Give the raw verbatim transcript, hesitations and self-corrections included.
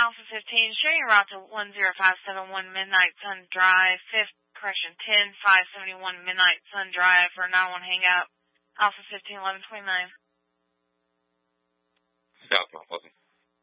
Alpha fifteen, show your route to one zero five seven one Midnight Sun Drive, fifth, correction, ten five seventy-one Midnight Sun Drive for a nine one hangout. Alpha fifteen, eleven twenty-nine. South, Alpha.